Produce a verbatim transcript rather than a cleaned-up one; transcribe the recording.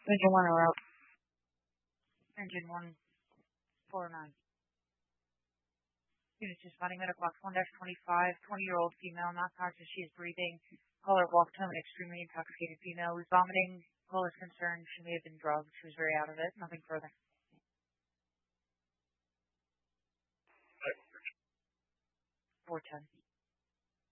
Engine one or out. Engine one four nine. Units responding medical box one dash twenty-five, twenty-year-old female, not conscious, she is breathing. Caller walked home, an extremely intoxicated female, was vomiting. Caller's concerned she may have been drugged. She was very out of it. Nothing further.